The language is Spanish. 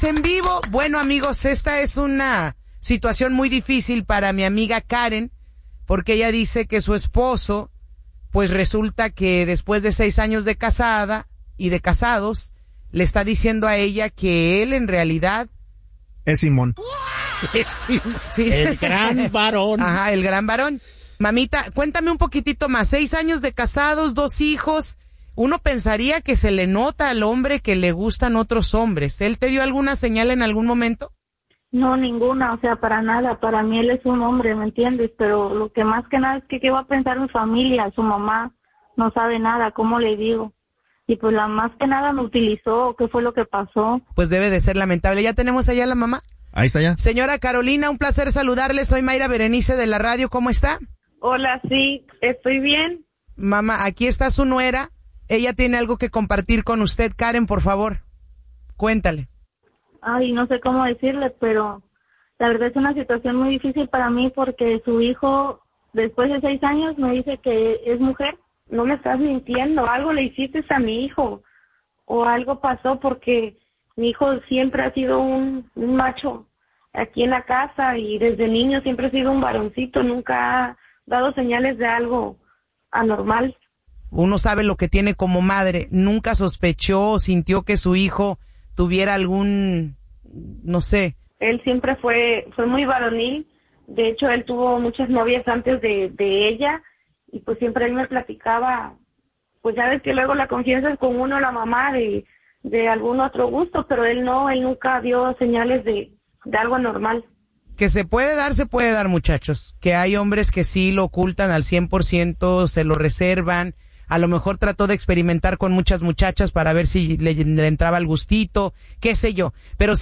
En vivo, bueno amigos, esta es una situación muy difícil para mi amiga Karen, porque ella dice que su esposo, pues resulta que después de 6 años de casada y de casados, le está diciendo a ella que él en realidad es Simón. Sí. El gran varón. Ajá, el gran varón. Mamita, cuéntame un poquitito más. 6 años de casados, 2 hijos. Uno pensaría que se le nota al hombre que le gustan otros hombres. ¿Él te dio alguna señal en algún momento? No, ninguna, o sea, para nada. Para mí él es un hombre, ¿me entiendes? Pero lo que más que nada es que qué va a pensar mi familia, su mamá no sabe nada, ¿cómo le digo? Y pues la más que nada me utilizó, ¿qué fue lo que pasó? Pues debe de ser lamentable. ¿Ya tenemos allá a la mamá? Ahí está ya. Señora Carolina, un placer saludarle. Soy Mayra Berenice de la radio. ¿Cómo está? Hola, sí, estoy bien. Mamá, aquí está su nuera. Ella tiene algo que compartir con usted. Karen, por favor, cuéntale. Ay, no sé cómo decirle, pero la verdad es una situación muy difícil para mí porque su hijo, después de 6 años, me dice que es mujer. No me estás mintiendo, algo le hiciste a mi hijo o algo pasó porque mi hijo siempre ha sido un macho aquí en la casa y desde niño siempre ha sido un varoncito, nunca ha dado señales de algo anormal. Uno sabe lo que tiene como madre. ¿Nunca sospechó o sintió que su hijo tuviera algún, no sé? Él siempre fue muy varonil. De hecho, él tuvo muchas novias antes de ella y pues siempre él me platicaba, pues ya ves que luego la confianza es con uno, la mamá, de algún otro gusto, pero él nunca dio señales de algo anormal. Que se puede dar, muchachos. Que hay hombres que sí lo ocultan al 100%, se lo reservan. A lo mejor trató de experimentar con muchas muchachas para ver si le entraba el gustito, qué sé yo. Pero